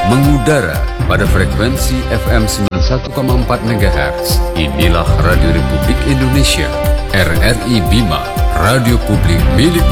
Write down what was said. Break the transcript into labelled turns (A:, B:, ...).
A: Mengudara pada frekuensi FM 91,4 MHz. Inilah Radio Republik Indonesia, RRI Bima, radio publik milik